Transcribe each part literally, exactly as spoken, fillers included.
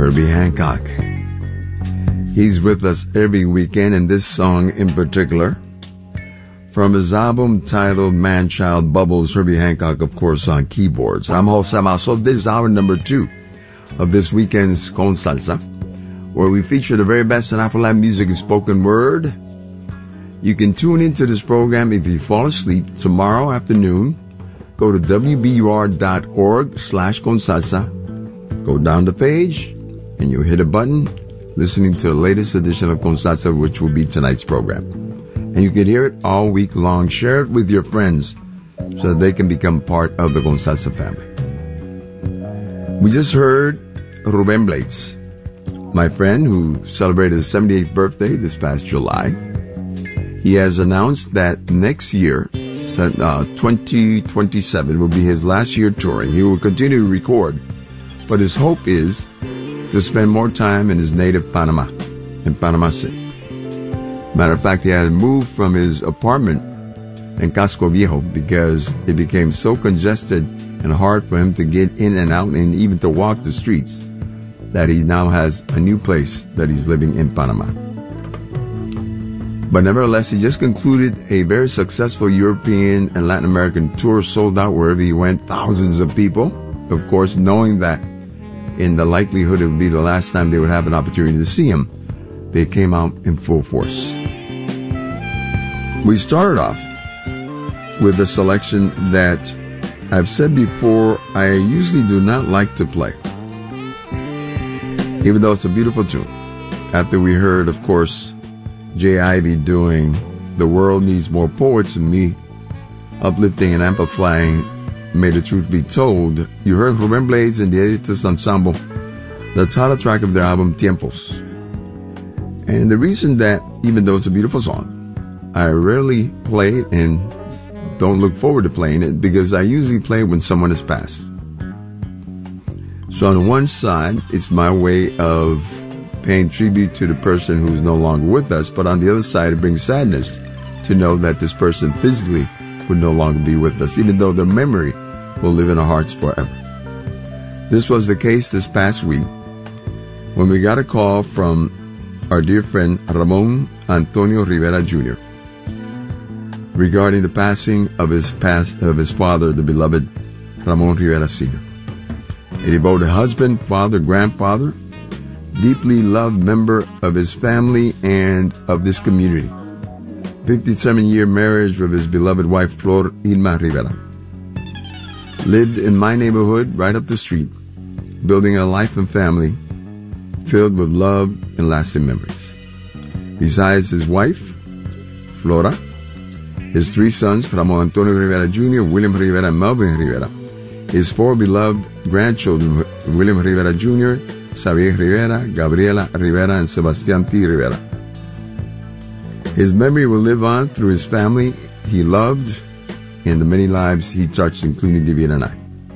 Herbie Hancock. He's with us every weekend, and this song in particular, from his album titled Man Child Bubbles, Herbie Hancock, of course, on keyboards. I'm Jose Maso. This is hour number two of this weekend's Con Salsa, where we feature the very best in Afro-Latin music and spoken word. You can tune into this program if you fall asleep tomorrow afternoon. Go to W B U R dot org slash Con Salsa. Go down the page, and you'll hit a button listening to the latest edition of Con Salsa, which will be tonight's program. And you can hear it all week long. Share it with your friends so that they can become part of the Con Salsa family. We just heard Ruben Blades, my friend who celebrated his seventy-eighth birthday this past July. He has announced that next year, uh, twenty twenty-seven, will be his last year touring. He will continue to record, but his hope is to spend more time in his native Panama, in Panama City. Matter of fact, he had moved from his apartment in Casco Viejo because it became so congested and hard for him to get in and out and even to walk the streets that he now has a new place that he's living in Panama. But nevertheless, he just concluded a very successful European and Latin American tour, sold out wherever he went, thousands of people, of course, knowing that in the likelihood it would be the last time they would have an opportunity to see him. They came out in full force. We started off with a selection that I've said before I usually do not like to play, even though it's a beautiful tune. After we heard, of course, Jay Ivy doing The World Needs More Poets, and me uplifting and amplifying May the Truth Be Told, you heard Ruben Blades and the Editors Ensemble, the title track of their album Tiempos. And the reason that, even though it's a beautiful song, I rarely play it and don't look forward to playing it, because I usually play it when someone has passed. So on one side, it's my way of paying tribute to the person who's no longer with us, but on the other side, it brings sadness to know that this person physically would no longer be with us, even though their memory will live in our hearts forever. This was the case this past week when we got a call from our dear friend Ramon Antonio Rivera Junior regarding the passing of his past, of his father, the beloved Ramon Rivera Senior A devoted husband, father, grandfather, deeply loved member of his family and of this community. fifty-seven-year marriage with his beloved wife, Flor Ilma Rivera. Lived in my neighborhood right up the street, building a life and family filled with love and lasting memories. Besides his wife, Flora, his three sons, Ramon Antonio Rivera Junior, William Rivera, and Melvin Rivera, his four beloved grandchildren, William Rivera Junior, Xavier Rivera, Gabriela Rivera, and Sebastian T. Rivera. His memory will live on through his family he loved and the many lives he touched, including Divina and I.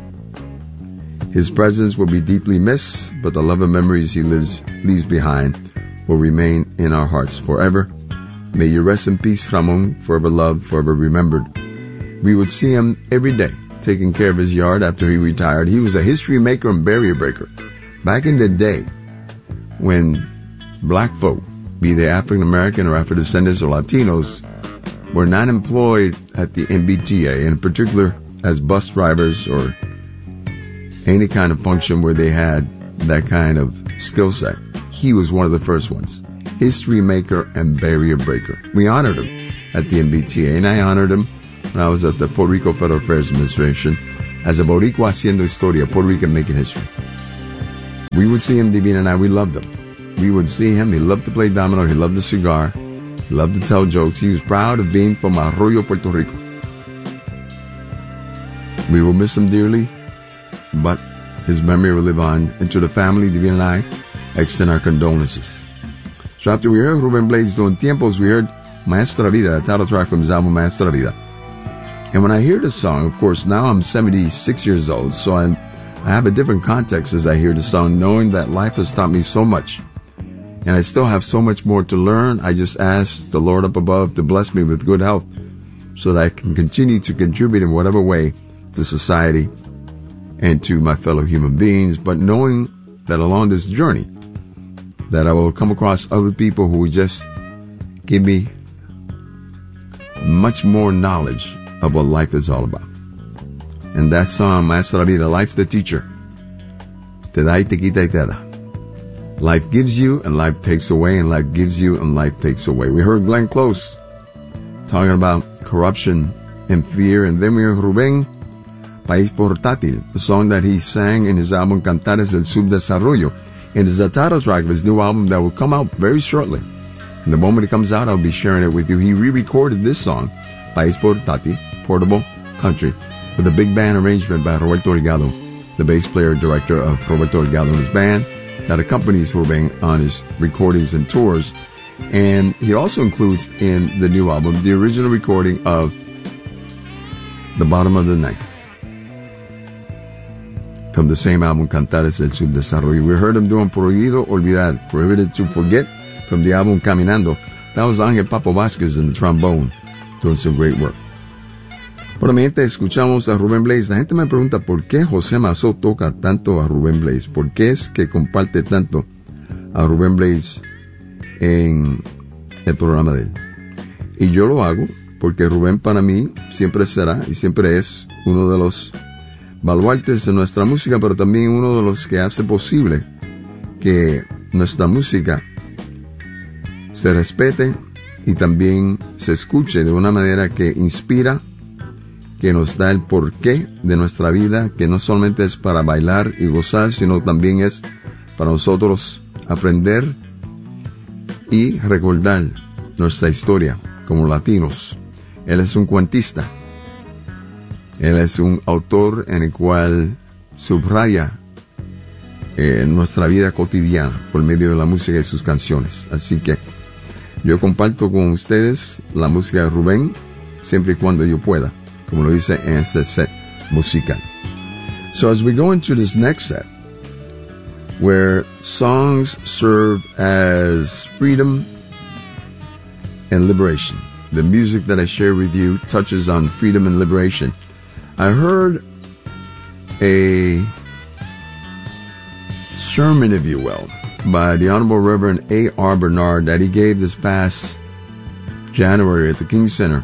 His presence will be deeply missed, but the love and memories he lives, leaves behind will remain in our hearts forever. May you rest in peace, Ramon, forever loved, forever remembered. We would see him every day, taking care of his yard after he retired. He was a history maker and barrier breaker. Back in the day, when black folk, be they African American or Afro descendants or Latinos, were not employed at the M B T A, in particular as bus drivers or any kind of function where they had that kind of skill set, he was one of the first ones. History maker and barrier breaker. We honored him at the M B T A, and I honored him when I was at the Puerto Rico Federal Affairs Administration as a Boricua haciendo historia, Puerto Rican making history. We would see him, Divina and I, we loved him. We would see him, he loved to play domino, he loved the cigar, he loved to tell jokes. He was proud of being from Arroyo, Puerto Rico. We will miss him dearly, but his memory will live on. And to the family, Divina and I extend our condolences. So after we heard Ruben Blades doing Tiempos, we heard Maestra Vida, a title track from his album Maestra Vida. And when I hear this song, of course, now I'm seventy-six years old, so I'm, I have a different context as I hear the song, knowing that life has taught me so much. And I still have so much more to learn. I just ask the Lord up above to bless me with good health so that I can continue to contribute in whatever way to society and to my fellow human beings. But knowing that along this journey, that I will come across other people who will just give me much more knowledge of what life is all about. And that song, Maestra Vida, Life the Teacher, te da y te quita y te da. Life gives you and life takes away, and life gives you and life takes away. We heard Glenn Close talking about corruption and fear, and then we heard Rubén, País Portátil, the song that he sang in his album Cantares del Subdesarrollo, and it's the title track of his new album that will come out very shortly. And the moment it comes out, I'll be sharing it with you. He re-recorded this song, País Portátil, Portable Country, with a big band arrangement by Roberto Delgado, the bass player director of Roberto Delgado and his band that accompanies Rubén on his recordings and tours. And he also includes in the new album the original recording of The Bottom of the Ninth from the same album, Cantares del Subdesarrollo. We heard him doing Prohibido Olvidar, Prohibited to Forget, from the album Caminando. That was Ángel Papo Vázquez in the trombone, doing some great work. Bueno, mi gente, escuchamos a Rubén Blades. La gente me pregunta por qué José Mazó toca tanto a Rubén Blades. ¿Por qué es que comparte tanto a Rubén Blades en el programa de él? Y yo lo hago porque Rubén para mí siempre será y siempre es uno de los baluartes de nuestra música, pero también uno de los que hace posible que nuestra música se respete y también se escuche de una manera que inspira, que nos da el porqué de nuestra vida, que no solamente es para bailar y gozar, sino también es para nosotros aprender y recordar nuestra historia como latinos. Él es un cuentista. Él es un autor en el cual subraya eh, nuestra vida cotidiana por medio de la música y sus canciones. Así que yo comparto con ustedes la música de Rubén siempre y cuando yo pueda, como lo dice en este set musical. So as we go into this next set, where songs serve as freedom and liberation, the music that I share with you touches on freedom and liberation. I heard a sermon, if you will, by the Honorable Reverend A R Bernard that he gave this past January at the King Center.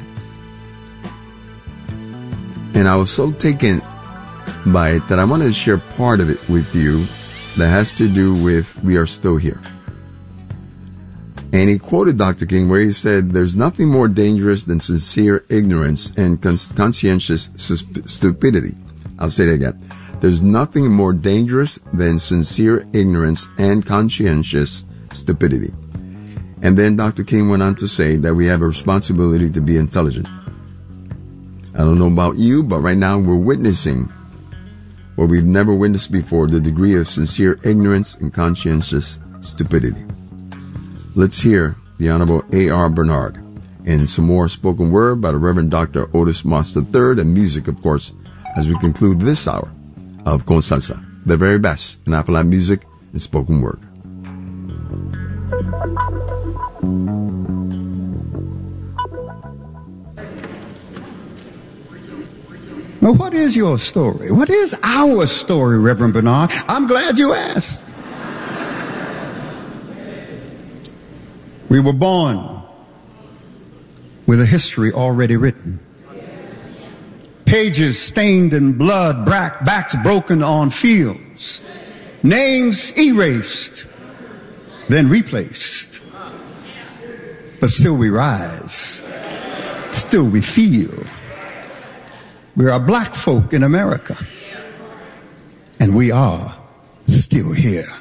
And I was so taken by it that I wanted to share part of it with you that has to do with We Are Still Here. And he quoted Doctor King where he said, "There's nothing more dangerous than sincere ignorance and cons- conscientious susp- stupidity." I'll say that again. There's nothing more dangerous than sincere ignorance and conscientious stupidity. And then Doctor King went on to say that we have a responsibility to be intelligent. I don't know about you, but right now we're witnessing what we've never witnessed before, the degree of sincere ignorance and conscientious stupidity. Let's hear the Honorable A R Bernard and some more spoken word by the Reverend Doctor Otis Moss the third, and music, of course, as we conclude this hour of Con Salsa, the very best in Afro-Latin music and spoken word. Now, what is your story? What is our story, Reverend Bernard? I'm glad you asked. We were born with a history already written. Pages stained in blood, back, backs broken on fields, names erased, then replaced. But still we rise, still we feel. We are black folk in America, and we are still here.